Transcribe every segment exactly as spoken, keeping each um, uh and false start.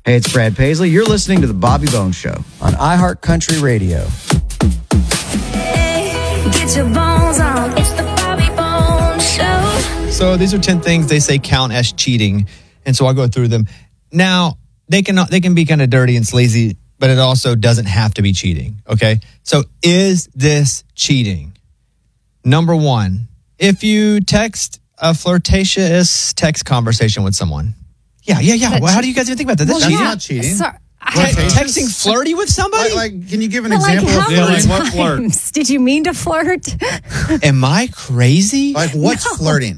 Hey, it's Brad Paisley. You're listening to The Bobby Bones Show on iHeartCountry Radio. Hey, get your bones on. It's The Bobby Bones Show. So these are ten things they say count as cheating. And so I'll go through them. Now, they can, they can be kind of dirty and sleazy, but it also doesn't have to be cheating, okay? So is this cheating? Number one, if you text a flirtatious text conversation with someone. Yeah, yeah, yeah. Well, how do you guys even think about that? That's Well, cheating. yeah. not cheating. Sorry. Te- texting flirty with somebody? Like, like, can you give an But like, example how of many flirting? times What flirt? did you mean to flirt? Am I crazy? Like, what's No. flirting?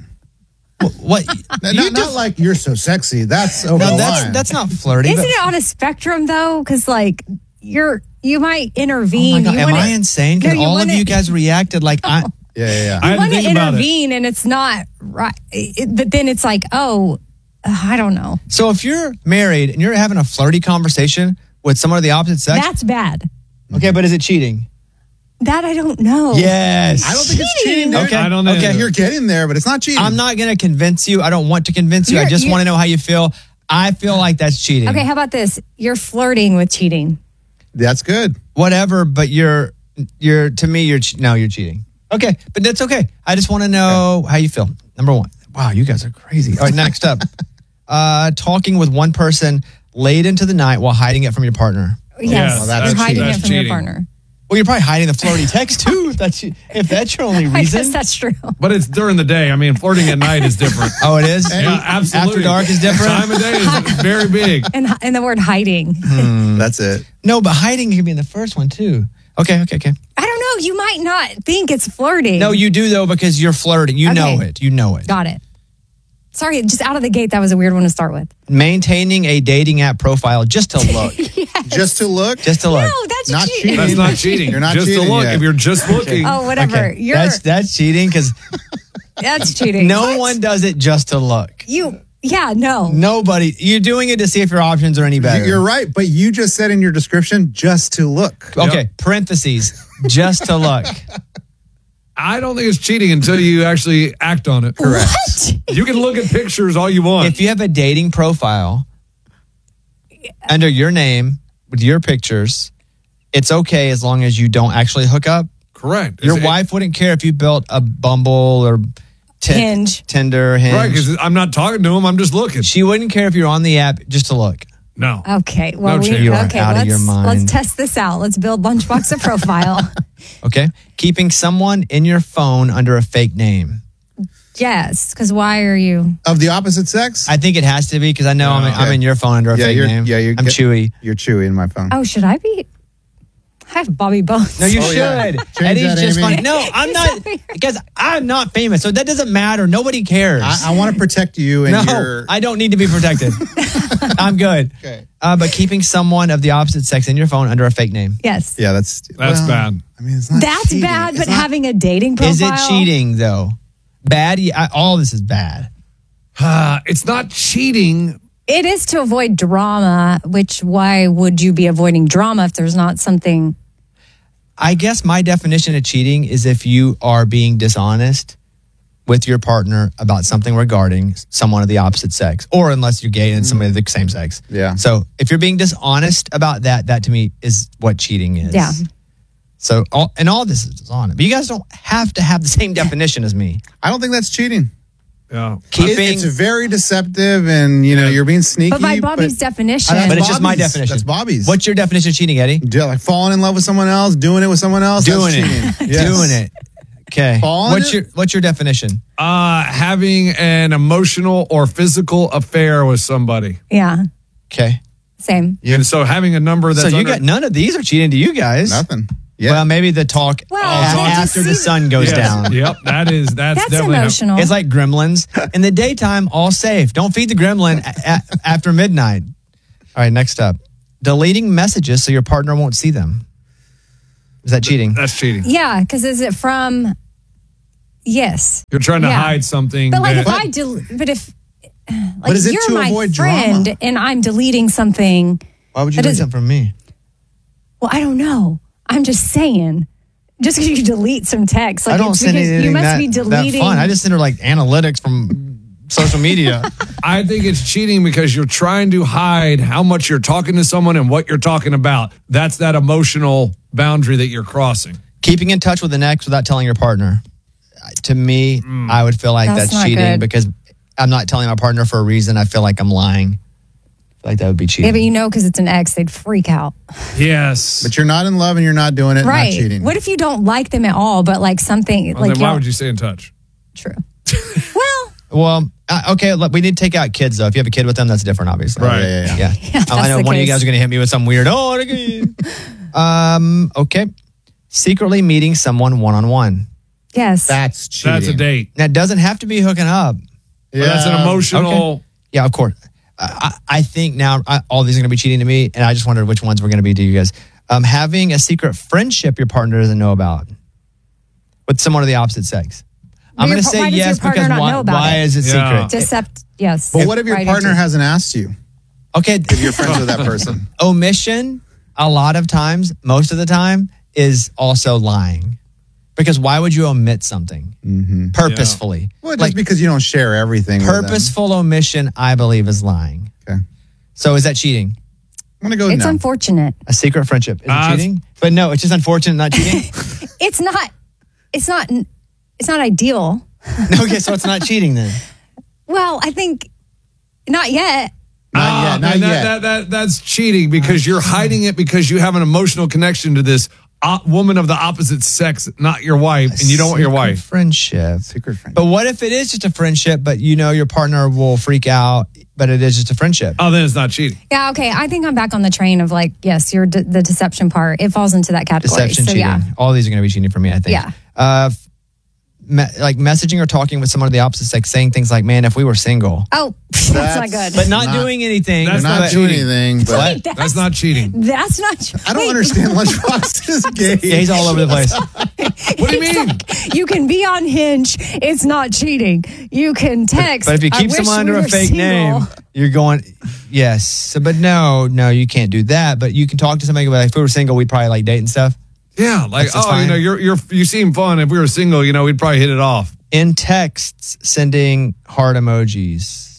What? Not, you not, not def- like you're so sexy. That's over no, the that's line. that's not flirty. Isn't but- it on a spectrum though? Because like you're you might Oh intervene. my God, you am wanna, I insane? Because No, you all of wanna- you guys reacted like I. yeah, yeah, yeah. I You had want to to think about it. intervene, and it's not right. It- but then it's like, oh, uh, I don't know. So if you're married and you're having a flirty conversation with someone of the opposite sex, That's bad. okay, but is it cheating? That I don't know. Yes. I don't think it's cheating. Dude. Okay. I don't know. Okay. You're getting there, but it's not cheating. I'm not going to convince you. I don't want to convince you. I You're- just you're- want to know how you feel. I feel like that's cheating. Okay, how about this? You're flirting with cheating. That's good. Whatever, but you're you're to me you're che- no, you're cheating. Okay, but that's okay. I just want to know how you feel. Number one. Wow, you guys are crazy. All right, next up. Uh talking with one person late into the night while hiding it from your partner. Yes, well, that's you're hiding cheating. it That's from your cheating. partner. Well, you're probably hiding the flirty text too. If that's if that's your only I reason. guess that's true. But it's during the day. I mean, flirting at night is different. Oh, it is. Yeah, absolutely. After dark is different. Time of day is very big. And and the word hiding. That's it. No, but hiding can be in the first one too. Okay, okay, okay. I don't know. You might not think it's flirting. No, you do though because you're flirting. You know Okay. it. You know it. Got it. Sorry, just out of the gate, that was a weird one to start with. Maintaining a dating app profile just to look. Just to look. Just to look. No, that's Not cheating. cheating. That's not cheating. You're not just cheating to look. yet. If you're just looking, Oh, whatever. Okay, You're that's that's cheating because that's cheating. no What? one does it just to look. You. Yeah. No. Nobody. You're doing it to see if your options are any better. You're right, but you just said in your description, just to look. Okay. Parentheses. Just to look. I don't think it's cheating until you actually act on it. Correct. You can look at pictures all you want. If you have a dating profile under your name with your pictures, it's okay as long as you don't actually hook up. Correct. Your It's- wife wouldn't care if you built a Bumble or Tin- Hinge. Tinder, Hinge. Right, because I'm not talking to him. I'm just looking. She wouldn't care if you're on the app just to look. No. Okay. Well, No we chance. You are okay. out of let's your mind. let's test this out. Let's build Lunchbox a profile. Okay. Keeping someone in your phone under a fake name. Yes, because why are you? Of the opposite sex? I think it has to be because I know I'm, in, I'm in your phone under a yeah, fake you're, name. yeah, you're I'm get- Chewy. You're Chewy in my phone. Oh, should I be? I have Bobby Bones. No, you Oh, should. yeah. Change Eddie's that, just Amy. funny. No, I'm not because I'm not famous, so that doesn't matter. Nobody cares. I, I want to protect you and no, your. I don't need to be protected. I'm good. Okay. Uh, but keeping someone of the opposite sex in your phone under a fake name. Yes. Yeah, that's That's well, bad. I mean, it's not That's cheating. bad, It's but not- having a dating profile. Is it cheating though? Bad. Yeah, I, all this is bad. Uh, it's not cheating. It is to avoid drama, which why would you be avoiding drama if there's not something? I guess my definition of cheating is if you are being dishonest with your partner about something regarding someone of the opposite sex, or unless you're gay and somebody of the same sex. Yeah. So if you're being dishonest about that, that to me is what cheating is. Yeah. So all, and all this is dishonest. But you guys don't have to have the same definition as me. I don't think that's cheating. Yeah. It- Keeping, it's very deceptive, and you know you're being sneaky. But by Bobby's definition, Uh, but it's just my Bobby's. definition. That's Bobby's. What's your definition of cheating, Eddie? Do- like falling in love with someone else, doing it with someone else, Doing that's it. cheating. Yes. Doing it. Okay. Falling What's it? your What's your definition? Uh, having an emotional or physical affair with somebody. yeah, Okay. same. And so having a number that's So you under- got none of these are cheating to you guys. Nothing. Yeah. Well, maybe the talk Well, a- I'll just after the see- sun goes Yes. down. Yep, that is that's, That's definitely emotional. It's like gremlins. In the daytime, all safe. Don't feed the gremlin a- a- after midnight. All right, next up. Deleting messages so your partner won't see them. Is that cheating? That's cheating. Yeah, because is it from? Yes, You're trying to Yeah. hide something. but like that, if I del- but if like But is it you're to my avoid friend drama? and I'm deleting something. Why would you That delete is- something from me? Well, I don't know. I'm just saying. Just because you delete some text, like I don't it's send because anything you must that, be that deleting. fun. I just send her like analytics from social media. I think it's cheating because you're trying to hide how much you're talking to someone and what you're talking about. That's that emotional boundary that you're crossing. Keeping in touch with an ex without telling your partner. To me, Mm. I would feel like That's that's, not cheating good. because I'm not telling my partner for a reason. I feel like I'm lying. I feel like that would be cheating. Yeah, but you know, because it's an ex, they'd freak out. Yes. But you're not in love and you're not doing it, Right. not cheating. What if you don't like them at all, but like something Well, like then why y'all- would you stay in touch? True. Well, Well, uh, okay, look, we need to take out kids, though. If you have a kid with them, that's different, obviously. Right. Yeah, yeah, Yeah. Yeah, Oh, I that's know the one of you case. guys are going to hit me with some weird, oh, um, okay. Secretly meeting someone one-on-one. yes. That's cheating. That's a date. That doesn't have to be hooking up. But that's an emotional. Okay. Yeah, of course. I, I I think now I, all these are going to be cheating to me, and I just wondered which ones were going to be to you guys. Um, having a secret friendship your partner doesn't know about with someone of the opposite sex. I'm your going to par- say why does your yes partner because not why, know about why it? is it Yeah. secret? Decept. Yes. But what if your Right partner into- hasn't asked you Okay, if you're friends with that person? omission a lot of times, most of the time, is also lying. Because why would you omit something purposefully? Well, just Like because you don't share everything with them. purposeful omission, I believe, is lying. Okay. So is that cheating? I'm going to go It's no. unfortunate. A secret friendship is it Uh, cheating? But no, it's just unfortunate, not cheating. It's not. It's not. It's not ideal. Okay, so it's not cheating then. Well, I think not yet. Not Ah, yet, not man, that, yet. That, that, that's cheating because you're hiding it because you have an emotional connection to this uh, woman of the opposite sex, not your wife, and you don't want your Secret wife. friendship. Secret friendship. But what if it is just a friendship, but you know your partner will freak out, but it is just a friendship? Oh, then it's not cheating. Yeah. Okay. I think I'm back on the train of like, yes, you're de- the deception part. It falls into that category. Deception, so cheating. yeah. All these are going to be cheating for me, I think. Yeah. Uh, me- like messaging or talking with someone of the opposite sex, saying things like, man, if we were single. Oh, that's, That's- not good. But not, Not- doing anything. That's You're not not doing cheating. anything, but What? That's, That's not cheating. That's not. True. I don't Wait, understand Lunchbox's game. Yeah, he's all over the place. What do you mean? You can be on Hinge. It's not cheating. You can text. But if you "I keep wish someone we under a were fake single." name, you're going, yes. So, but no, no, you can't do that. But you can talk to somebody like, if we were single, we'd probably like date and stuff. Yeah, like, That's just oh, you fine. know, you're, you're, you seem fun. If we were single, you know, we'd probably hit it off. In texts, sending heart emojis.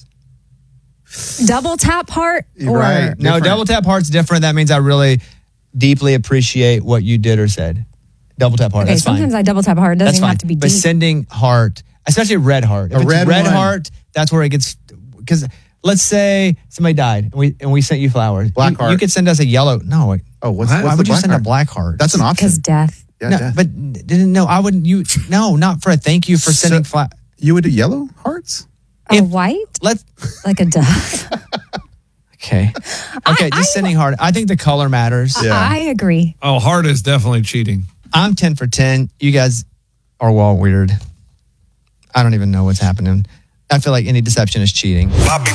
Double tap heart or Right. No, Different. double tap heart's different. That means I really deeply appreciate what you did or said. Double tap heart. okay. That's fine. Sometimes I double tap heart. It doesn't That's even fine. have to be But deep. sending heart, especially red heart. If A it's red red one. heart, that's where it gets. Because let's say somebody died and we and we sent you flowers. Black you, heart. You could send us a yellow. No. Wait. Oh, what's, Why what's Why the would you black send heart? a black heart? That's an option. Because death. Yeah, no, death. but didn't no. I wouldn't. You no, not for a thank you for sending So- fla- you would do yellow hearts? A If- white Let's like a dove. okay. Okay, just I- sending heart. I think the color matters. Yeah. I agree. Oh, heart is definitely cheating. I'm ten for ten. You guys are well weird. I don't even know what's happening. I feel like any deception is cheating. Bobby